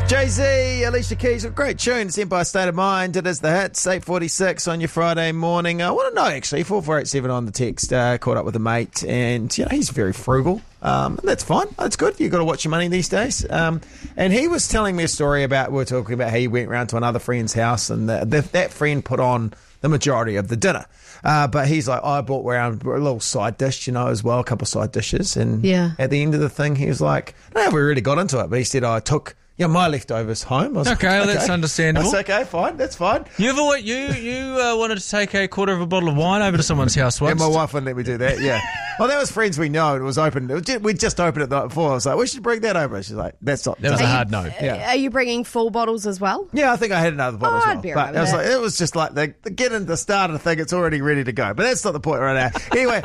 Jay-Z, Alicia Keys, a great tune. It's Empire State of Mind. It is the hits, 8:46 on your Friday morning. I want to know, actually, 4487 on the text, caught up with a mate, and he's very frugal. That's fine. That's good. You've got to watch your money these days. And he was telling me a story about, we were talking about how he went round to another friend's house, and that friend put on the majority of the dinner. But he's like, I brought around a little side dish, as well, a couple of side dishes. And at the end of the thing, he was like, I don't know if we really got into it, but he said, I took my leftovers home. I was okay, like, that's understandable. That's okay, fine, that's fine. You wanted to take a quarter of a bottle of wine over to someone's house once? Yeah, my wife wouldn't let me do that, Well, that was friends we know, and it was open. We just opened it the night before. I was like, we should bring that over. She's like, that's not... That was a hard no. Are you bringing full bottles as well? Yeah, I think I had another bottle as well. I'd be But it was just like, get in the start of the thing, it's already ready to go. But that's not the point right now. Anyway,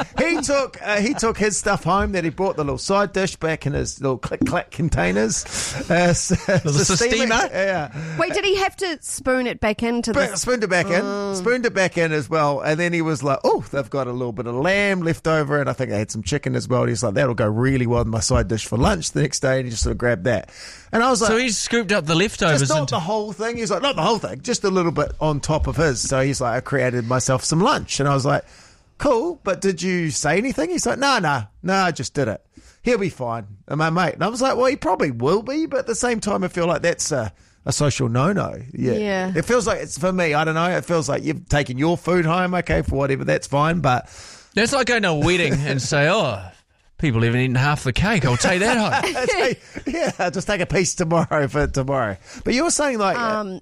he took his stuff home that he brought, the little side dish, back in his little click-clack containers. The steamer? Yeah. Wait, did he have to spoon it back into the... Spooned it back in as well. And then he was like, oh, they've got a little bit of lamb left over, and I think they had some chicken as well. And he's like, that'll go really well with my side dish for lunch the next day. And he just sort of grabbed that. And I was like... So he's scooped up the leftovers. Just not the whole thing. He's like, not the whole thing, just a little bit on top of his. So he's like, I created myself some lunch. And I was like, cool, but did you say anything? He's like, no, I just did it. He'll be fine. And my mate. And I was like, well, he probably will be, but at the same time, I feel like that's a social no-no. Yeah. It feels like it's, for me, I don't know, it feels like you've taken your food home, okay, for whatever, that's fine, but... That's like going to a wedding and say, people haven't eaten half the cake, I'll take that home. I'll just take a piece tomorrow for tomorrow. But you were saying like...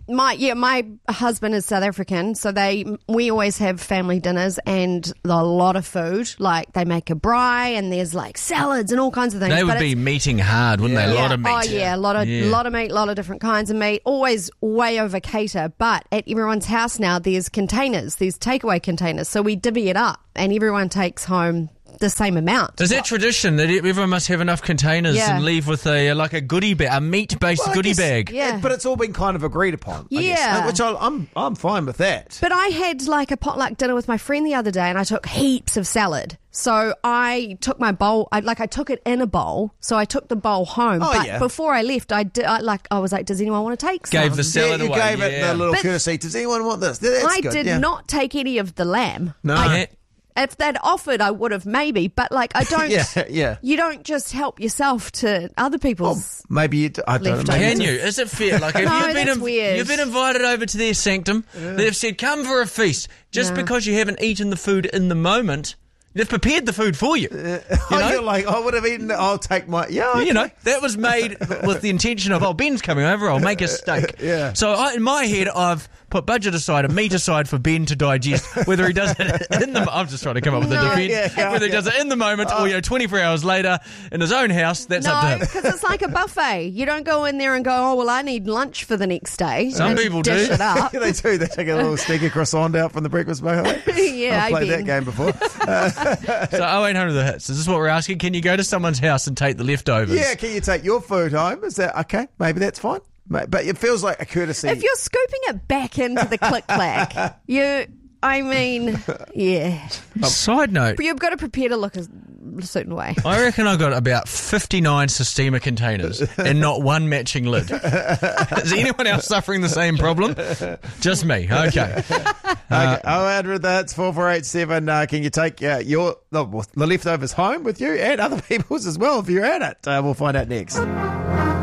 my husband is South African, so we always have family dinners and a lot of food. Like they make a braai and there's like salads and all kinds of things. They would be meating hard, wouldn't they? A lot of meat. Oh yeah, a lot of meat, a lot of different kinds of meat. Always way over cater. But at everyone's house now, there's containers, these takeaway containers. So we divvy it up and everyone takes home the same amount. Is that tradition that everyone must have enough containers and leave with a goodie bag, a meat-based goodie bag? Yeah, but it's all been kind of agreed upon. I guess, which I'm fine with that. But I had like a potluck dinner with my friend the other day, and I took heaps of salad. So I took my bowl. I took it in a bowl. So I took the bowl home. Before I left, I was like, "Does anyone want to take some?" Gave the salad away. You gave it the little courtesy. Does anyone want this? That's I good. did not take any of the lamb. No. If they'd offered, I would have maybe, but I don't. You don't just help yourself to other people's. Maybe you. I don't know. Can you? Is it fair? Like, if weird. You've been invited over to their sanctum. They've said, "Come for a feast." Just because you haven't eaten the food in the moment. They've prepared the food for you. You're like, I would have eaten it, I'll take my... Yeah, okay. That was made with the intention of, Ben's coming over, I'll make a steak. So in my head, I've put budget aside and meat aside for Ben to digest, whether he does it in the... I'm just trying to come up with a defense. Whether he does it in the moment or 24 hours later in his own house, that's up to him. No, because it's like a buffet. You don't go in there and go, I need lunch for the next day. Some people dish do. It up. They do. They take a little sneaky croissant out from the breakfast buffet. I've played that game before. So 0800 the hits. Is this what we're asking? Can you go to someone's house and take the leftovers? Yeah, can you take your food home? Is that okay? Maybe that's fine. But it feels like a courtesy. If you're scooping it back into the click-clack, Side note. But you've got to prepare to look a certain way. I reckon I got about 59 Sistema containers and not one matching lid. Is anyone else suffering the same problem? Just me. Okay. 0800 that's 4487. Can you take the leftovers home with you and other people's as well if you're at it? We'll find out next.